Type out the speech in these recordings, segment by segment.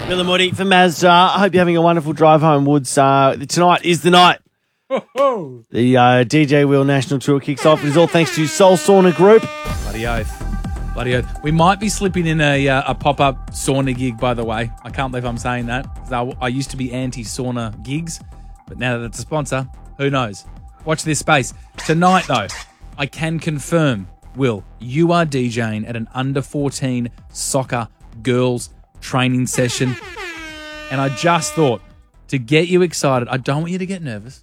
Bill and Woody for Mazda. I hope you're having a wonderful drive home, Woods. Tonight is the night. The DJ Will National Tour kicks off. It is all thanks to Soul Sauna Group. Bloody oath. Bloody oath. We might be slipping in a pop-up sauna gig, by the way. I can't believe I'm saying that. I used to be anti-sauna gigs, but now that it's a sponsor, who knows? Watch this space. Tonight, though, I can confirm, Will, you are DJing at an under-14 soccer girls training session. And I just thought, to get you excited, I don't want you to get nervous.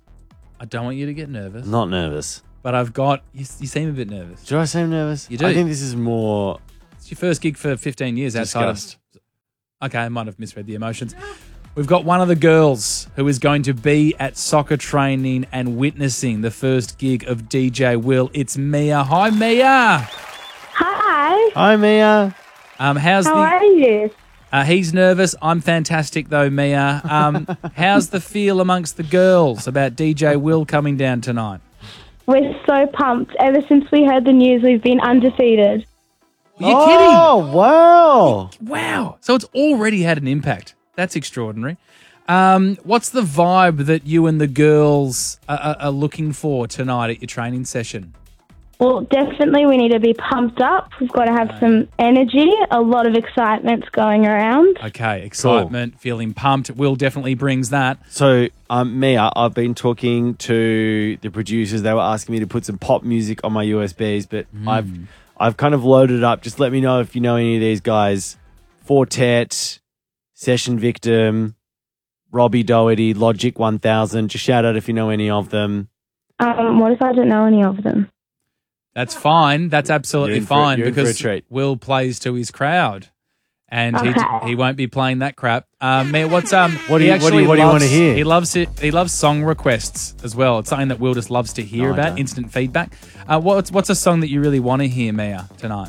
I'm not nervous. But I've got, you seem a bit nervous. Do I seem nervous? You do. I think this is more... It's your first gig for 15 years outside disgust. of... Okay, I might have misread the emotions. We've got one of the girls who is going to be at soccer training and witnessing the first gig of DJ Will. It's Mia. Hi, Mia. Hi. Hi, Mia. How are you? He's nervous. I'm fantastic, though, Mia. How's the feel amongst the girls about DJ Will coming down tonight? We're so pumped. Ever since we heard the news, we've been undefeated. Are you Oh, wow. kidding? Wow. So it's already had an impact. That's extraordinary. What's the vibe that you and the girls are looking for tonight at your training session? Well, definitely we need to be pumped up. We've got to have some energy. A lot of excitement's going around. Okay, excitement, feeling pumped. Will definitely brings that. So, Mia, I've been talking to the producers. They were asking me to put some pop music on my USBs, but I've kind of loaded it up. Just let me know if you know any of these guys. Fortet, Session Victim, Robbie Doherty, Logic 1000. Just shout out if you know any of them. What if I don't know any of them? That's fine. That's absolutely fine you're in for a because treat. Will plays to his crowd, and Okay. he won't be playing that crap. Mia, What do you want to hear? He loves it. He loves song requests as well. It's something that Will just loves to hear No, I about. don't. Instant feedback. What's a song that you really want to hear, Mia, tonight?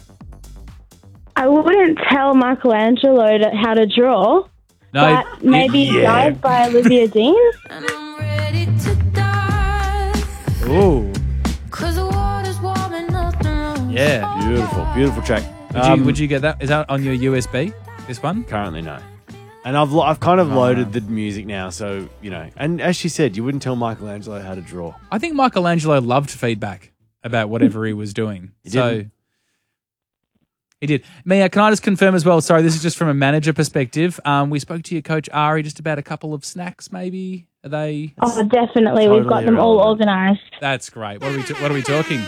I wouldn't tell Michelangelo how to draw, No, but maybe Dive by Olivia Dean. And I'm ready to dive. Ooh, 'Cause the water's warm and nothing wrong. yeah. Beautiful track. Would you get that? Is that on your USB? This one? Currently, no. And I've kind of loaded the music now, so, you know. And as she said, you wouldn't tell Michelangelo how to draw. I think Michelangelo loved feedback about whatever he was doing. didn't. He did. Mia, can I just confirm as well? Sorry, this is just from a manager perspective. We spoke to your coach Ari just about a couple of snacks. Maybe are they? Oh, definitely. We've got Totally them all irrelevant. organised. That's great. What are we talking?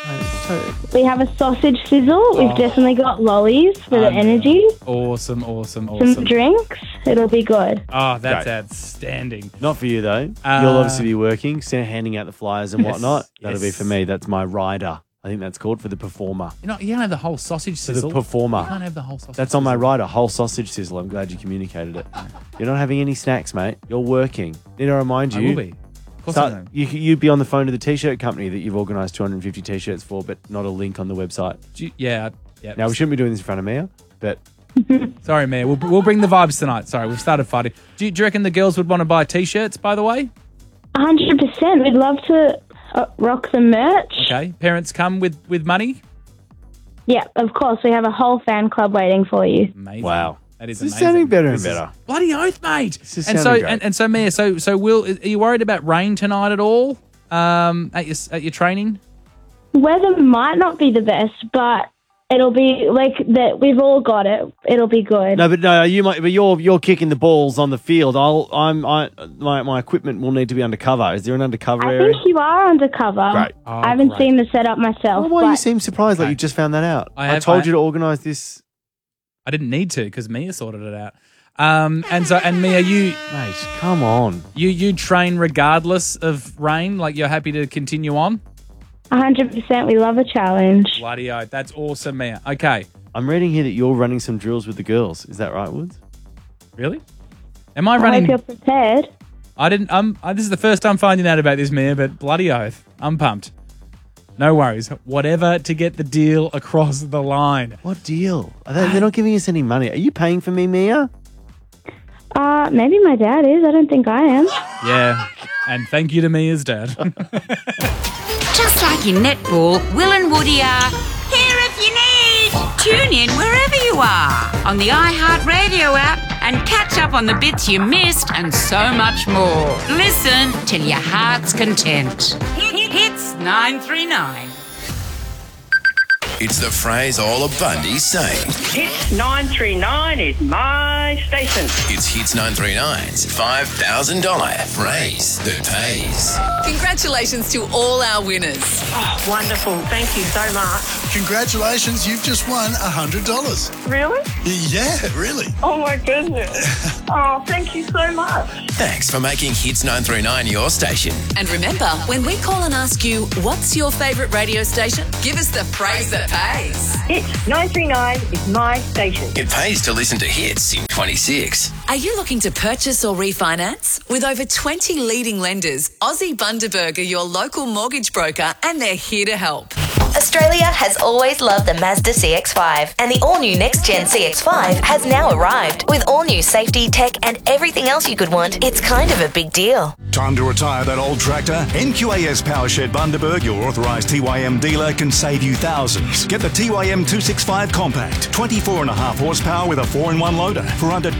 We have a sausage sizzle. We've definitely got lollies for the energy. Awesome. Some drinks. It'll be good. Oh, that's Great. outstanding. Not for you, though. You'll obviously be working, handing out the flyers and whatnot. That'll be for me. That's my rider. I think that's called for the performer. You can't have the whole sausage For sizzle. the performer. You can't have the whole sausage. That's on my sizzle. rider, whole sausage sizzle. I'm glad you communicated it. You're not having any snacks, mate. You're working. Need to remind you. I will be. Of course I know. You'd be on the phone to the T-shirt company that you've organised 250 T-shirts for, but not a link on the website. Yeah. Now, we shouldn't be doing this in front of Mia, but Sorry, Mia. We'll bring the vibes tonight. Sorry, we've started fighting. Do you reckon the girls would want to buy T-shirts, by the way? 100%. We'd love to rock the merch. Okay. Parents come with money? Yeah, of course. We have a whole fan club waiting for you. Amazing. wow. That is This is amazing. sounding better and This is- better. Bloody oath, mate. This is And so, sounding great. and so, Mia, so Will, are you worried about rain tonight at all? At your training? Weather might not be the best, but it'll be like that. We've all got it. It'll be good. No, but no, you might. But you're kicking the balls on the field. My equipment will need to be undercover. Is there an undercover I area? think you are undercover. Great. I haven't seen the setup myself. Why you but seem surprised like Okay. you just found that out? I have- told I- you to organise this. I didn't need to because Mia sorted it out. And Mia, you Mate, come on. you train regardless of rain. Like you're happy to continue on. 100%. We love a challenge. Bloody oath. That's awesome, Mia. Okay. I'm reading here that you're running some drills with the girls. Is that right, Woods? Really? Am I I hope running? you're prepared. I didn't. This is the first time finding out about this, Mia. But bloody oath, I'm pumped. No worries. Whatever to get the deal across the line. What deal? They're not giving us any money. Are you paying for me, Mia? Maybe my dad is. I don't think I am. Yeah. And thank you to Mia's dad. Just like in netball, Will and Woody are here if you need. Tune in wherever you are on the iHeartRadio app and and catch up on the bits you missed and so much more. Listen till your heart's content. Hits 939. It's the phrase all of Bundy's saying. Hits 939 is my station. It's Hits 939's $5,000 phrase that pays. Congratulations to all our winners. Oh, wonderful. Thank you so much. Congratulations, you've just won $100. Really? Yeah, really. Oh, my goodness. Oh, thank you so much. Thanks for making Hits 939 your station. And remember, when we call and ask you, what's your favourite radio station? Give us the phrase that pays. Hits 939 is my station. It pays to listen to Hits in 26. Are you looking to purchase or refinance? With over 20 leading lenders, Aussie Bundaberg are your local mortgage broker and they're here to help. Australia has always loved the Mazda CX-5, and the all-new next-gen CX-5 has now arrived. With all-new safety, tech, and everything else you could want, it's kind of a big deal. Time to retire that old tractor? NQAS Powershed Bundaberg, your authorised TYM dealer, can save you thousands. Get the TYM 265 Compact, 24.5 horsepower with a 4-in-1 loader for under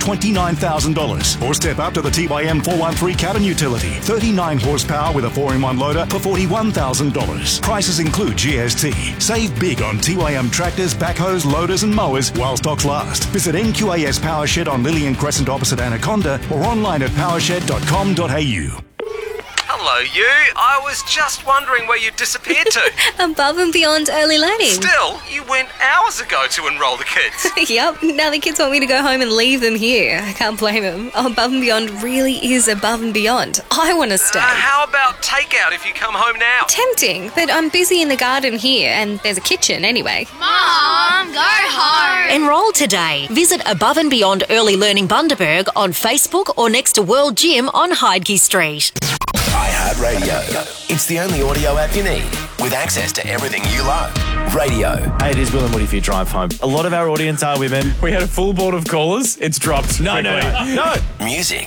$29,000. Or step up to the TYM 413 cabin utility, 39 horsepower with a 4-in-1 loader for $41,000. Prices include GST. Save big on TYM tractors, backhoes, loaders and mowers while stocks last. Visit NQAS Powershed on Lillian Crescent opposite Anaconda or online at powershed.com.au. Hello, you. I was just wondering where you disappeared to. Above and Beyond Early Learning. Still, you went hours ago to enrol the kids. Yep, now the kids want me to go home and leave them here. I can't blame them. Above and Beyond really is above and beyond. I want to stay. How about takeout if you come home now? Tempting, but I'm busy in the garden here and there's a kitchen anyway. Mom, go home. Enroll today. Visit Above and Beyond Early Learning Bundaberg on Facebook or next to World Gym on Heidke Street. iHeartRadio. It's the only audio app you need with access to everything you love. Radio. Hey, it is Will and Woody for your drive home. A lot of our audience are women. We had a full board of callers. It's dropped. No. Music.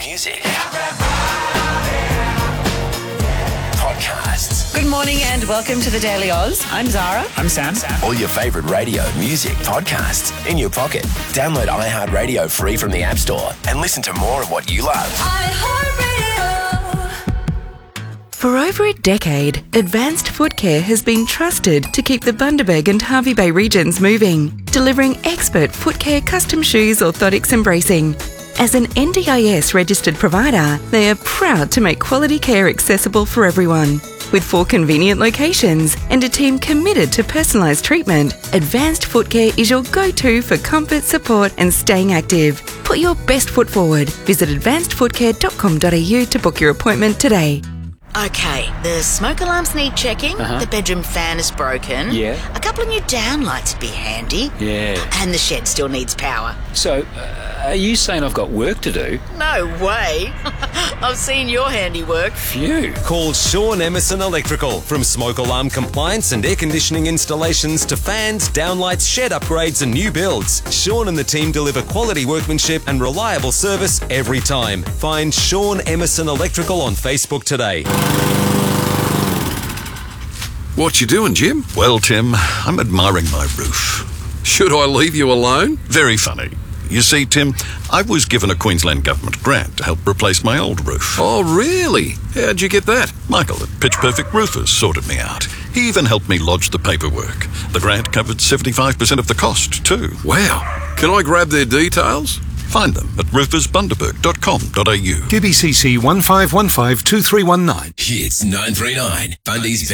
Podcasts. Good morning and welcome to the Daily Oz. I'm Zara. I'm Sam. All your favourite radio, music, podcasts in your pocket. Download iHeartRadio free from the App Store and listen to more of what you love. For over a decade, Advanced Foot Care has been trusted to keep the Bundaberg and Hervey Bay regions moving, delivering expert foot care custom shoes, orthotics and bracing. As an NDIS registered provider, they are proud to make quality care accessible for everyone. With 4 convenient locations and a team committed to personalised treatment, Advanced Foot Care is your go-to for comfort, support and staying active. Put your best foot forward. Visit advancedfootcare.com.au to book your appointment today. Okay, the smoke alarms need checking, the bedroom fan is broken, a couple of new downlights would be handy, and the shed still needs power. So, are you saying I've got work to do? No way! I've seen your handiwork. Phew. Call Sean Emerson Electrical. From smoke alarm compliance and air conditioning installations to fans, downlights, shed upgrades and new builds, Sean and the team deliver quality workmanship and reliable service every time. Find Sean Emerson Electrical on Facebook today. What you doing, Jim? Well, Tim, I'm admiring my roof. Should I leave you alone? Very funny. You see, Tim, I was given a Queensland Government grant to help replace my old roof. Oh, really? How'd you get that? Michael at Pitch Perfect Roofers sorted me out. He even helped me lodge the paperwork. The grant covered 75% of the cost, too. Wow. Can I grab their details? Find them at roofersbundaberg.com.au. QBCC 15152319. Hits 939. Bundy's